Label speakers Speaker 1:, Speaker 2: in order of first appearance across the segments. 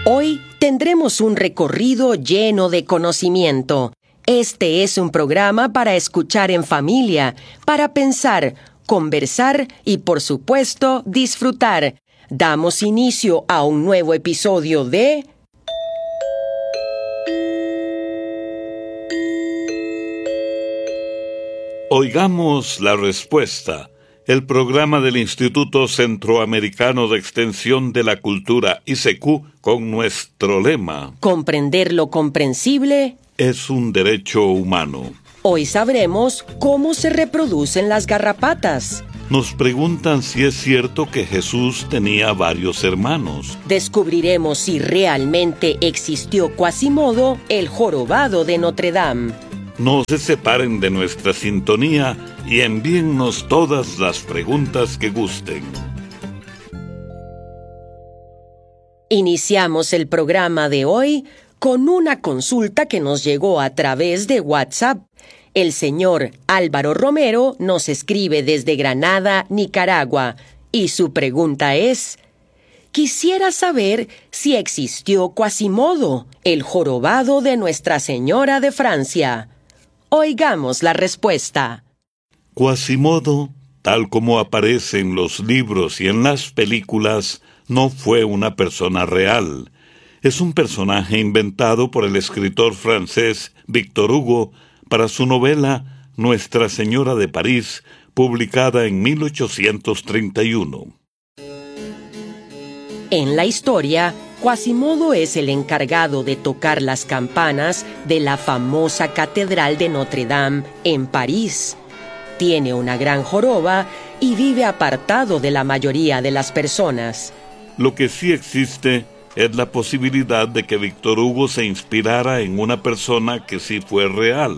Speaker 1: Hoy tendremos un recorrido lleno de conocimiento. Este es un programa para escuchar en familia, para pensar, conversar y, por supuesto, disfrutar. Damos inicio a un nuevo episodio de...
Speaker 2: Oigamos la respuesta, el programa del Instituto Centroamericano de Extensión de la Cultura, ICQ, con nuestro lema:
Speaker 1: Comprender lo comprensible
Speaker 2: es un derecho humano.
Speaker 1: Hoy sabremos cómo se reproducen las garrapatas.
Speaker 2: Nos preguntan si es cierto que Jesús tenía varios hermanos.
Speaker 1: Descubriremos si realmente existió Quasimodo, el jorobado de Notre Dame.
Speaker 2: No se separen de nuestra sintonía y envíennos todas las preguntas que gusten.
Speaker 1: Iniciamos el programa de hoy con una consulta que nos llegó a través de WhatsApp. El señor Álvaro Romero nos escribe desde Granada, Nicaragua, y su pregunta es: quisiera saber si existió Quasimodo, el jorobado de Nuestra Señora de Francia. Oigamos la respuesta.
Speaker 2: Quasimodo, tal como aparece en los libros y en las películas, no fue una persona real. Es un personaje inventado por el escritor francés Victor Hugo para su novela Nuestra Señora de París, publicada en 1831.
Speaker 1: En la historia, Quasimodo es el encargado de tocar las campanas de la famosa Catedral de Notre Dame en París. Tiene una gran joroba y vive apartado de la mayoría de las personas.
Speaker 2: Lo que sí existe es la posibilidad de que Victor Hugo se inspirara en una persona que sí fue real.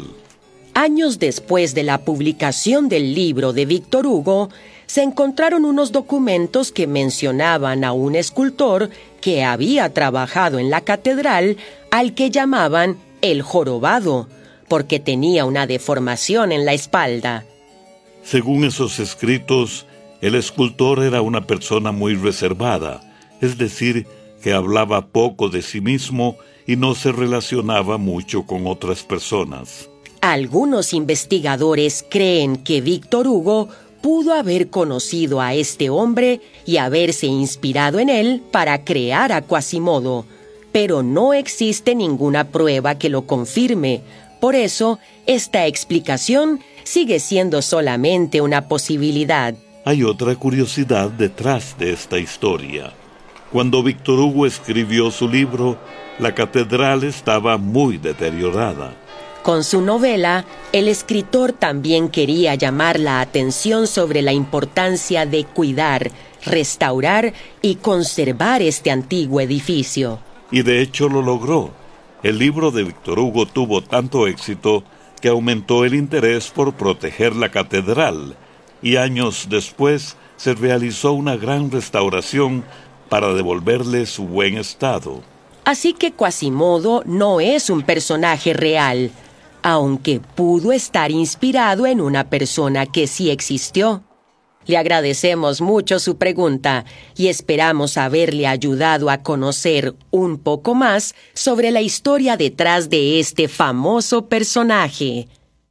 Speaker 1: Años después de la publicación del libro de Victor Hugo, se encontraron unos documentos que mencionaban a un escultor que había trabajado en la catedral, al que llamaban el jorobado, porque tenía una deformación en la espalda.
Speaker 2: Según esos escritos, el escultor era una persona muy reservada, es decir, que hablaba poco de sí mismo y no se relacionaba mucho con otras personas.
Speaker 1: Algunos investigadores creen que Victor Hugo pudo haber conocido a este hombre y haberse inspirado en él para crear a Quasimodo, pero no existe ninguna prueba que lo confirme. Por eso, esta explicación sigue siendo solamente una posibilidad.
Speaker 2: Hay otra curiosidad detrás de esta historia. Cuando Victor Hugo escribió su libro, la catedral estaba muy deteriorada.
Speaker 1: Con su novela, el escritor también quería llamar la atención sobre la importancia de cuidar, restaurar y conservar este antiguo edificio.
Speaker 2: Y de hecho lo logró. El libro de Victor Hugo tuvo tanto éxito que aumentó el interés por proteger la catedral, y años después se realizó una gran restauración para devolverle su buen estado.
Speaker 1: Así que Quasimodo no es un personaje real, aunque pudo estar inspirado en una persona que sí existió. Le agradecemos mucho su pregunta y esperamos haberle ayudado a conocer un poco más sobre la historia detrás de este famoso personaje.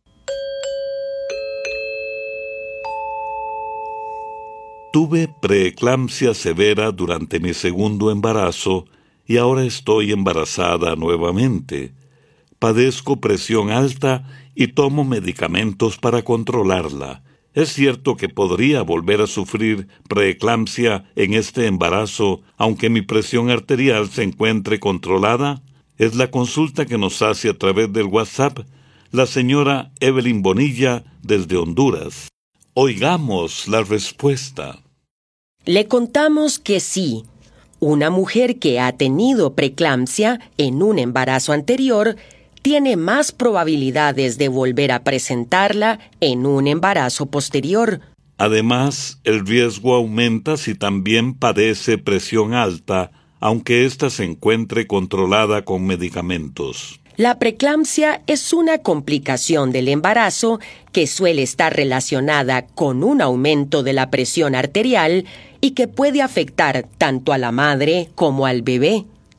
Speaker 2: Tuve preeclampsia severa durante mi segundo embarazo y ahora estoy embarazada nuevamente. Padezco presión alta y tomo medicamentos para controlarla. ¿Es cierto que podría volver a sufrir preeclampsia en este embarazo, aunque mi presión arterial se encuentre controlada? Es la consulta que nos hace a través del WhatsApp la señora Evelyn Bonilla desde Honduras. Oigamos la respuesta.
Speaker 1: Le contamos que sí. Una mujer que ha tenido preeclampsia en un embarazo anterior tiene más probabilidades de volver a presentarla en un embarazo posterior.
Speaker 2: Además, el riesgo aumenta si también padece presión alta, aunque ésta se encuentre controlada con medicamentos.
Speaker 1: La preeclampsia es una complicación del embarazo que suele estar relacionada con un aumento de la presión arterial y que puede afectar tanto a la madre como al bebé.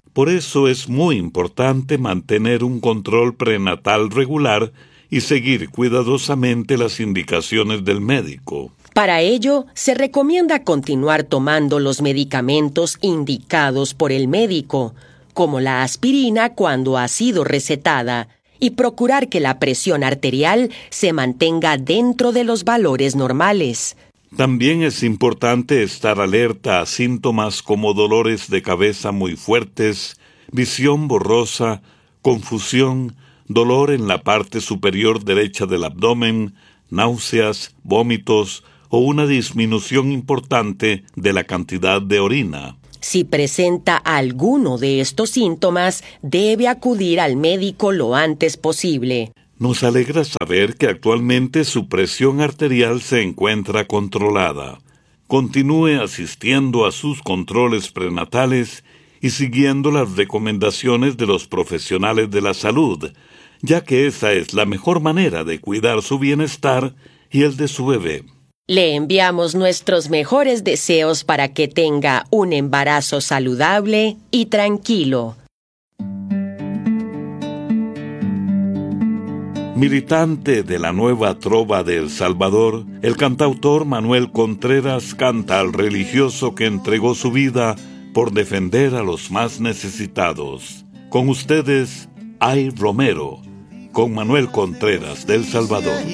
Speaker 2: Por eso es muy importante mantener un control prenatal regular y seguir cuidadosamente las indicaciones del médico.
Speaker 1: Para ello, se recomienda continuar tomando los medicamentos indicados por el médico, como la aspirina cuando ha sido recetada, y procurar que la presión arterial se mantenga dentro de los valores normales.
Speaker 2: También es importante estar alerta a síntomas como dolores de cabeza muy fuertes, visión borrosa, confusión, dolor en la parte superior derecha del abdomen, náuseas, vómitos o una disminución importante de la cantidad de orina.
Speaker 1: Si presenta alguno de estos síntomas, debe acudir al médico lo antes posible.
Speaker 2: Nos alegra saber que actualmente su presión arterial se encuentra controlada. Continúe asistiendo a sus controles prenatales y siguiendo las recomendaciones de los profesionales de la salud, ya que esa es la mejor manera de cuidar su bienestar y el de su bebé.
Speaker 1: Le enviamos nuestros mejores deseos para que tenga un embarazo saludable y tranquilo.
Speaker 2: Militante de la nueva trova de El Salvador, el cantautor Manuel Contreras canta al religioso que entregó su vida por defender a los más necesitados. Con ustedes, Ay Romero, con Manuel Contreras de El Salvador.